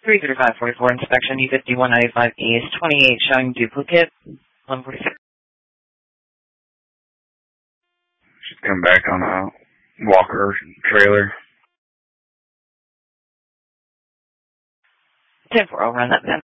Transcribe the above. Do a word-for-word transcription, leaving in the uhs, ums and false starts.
three thirty-five forty-four inspection, E fifty-one ninety-five East, twenty-eight showing duplicate, one forty-six. She's come back on a walker trailer. ten four, I'll run that then.